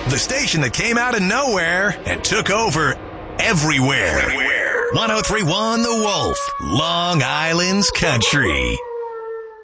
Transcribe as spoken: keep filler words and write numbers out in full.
The station that came out of nowhere and took over everywhere. Everywhere. one oh three point one The Wolf, Long Island's Country.